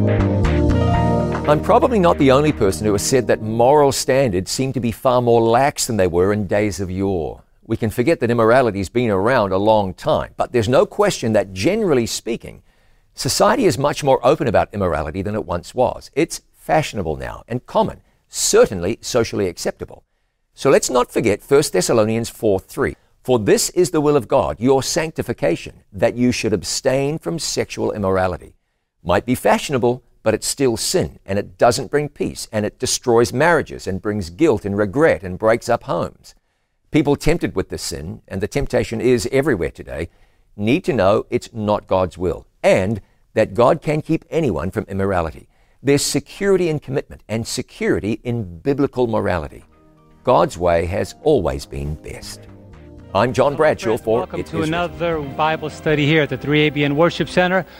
I'm probably not the only person who has said that moral standards seem to be far more lax than they were in days of yore. We can forget that immorality's been around a long time, but there's no question that, generally speaking, society is much more open about immorality than it once was. It's fashionable now and common, certainly socially acceptable. So let's not forget 1 Thessalonians 4:3. For this is the will of God, your sanctification, that you should abstain from sexual immorality. Might be fashionable, but it's still sin, and it doesn't bring peace, and it destroys marriages and brings guilt and regret and breaks up homes. People tempted with this sin, and the temptation is everywhere today, need to know it's not God's will, and that God can keep anyone from immorality. There's security in commitment and security in biblical morality. God's way has always been best. I'm John Bradshaw for Welcome It's to Israel. another Bible study here at the 3ABN Worship Center.